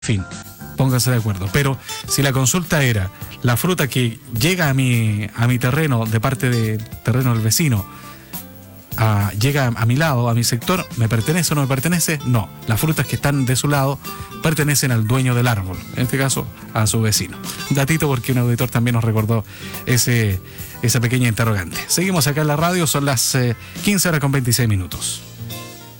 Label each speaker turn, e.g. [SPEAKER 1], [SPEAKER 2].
[SPEAKER 1] fin, pónganse de acuerdo. Pero si la consulta era la fruta que llega a mi terreno, de parte del terreno del vecino, llega a mi lado, a mi sector, ¿me pertenece o no me pertenece? No, las frutas que están de su lado pertenecen al dueño del árbol, en este caso a su vecino. Un datito porque un auditor también nos recordó esa pequeña interrogante. Seguimos acá en la radio, son las 15:26.